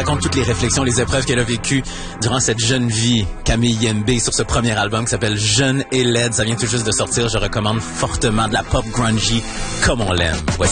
raconte toutes les réflexions, les épreuves qu'elle a vécues durant cette jeune vie. Camille Yembe sur ce premier album qui s'appelle Jeune et laide. Ça vient tout juste de sortir. Je recommande fortement de la pop grungy comme on l'aime. Voici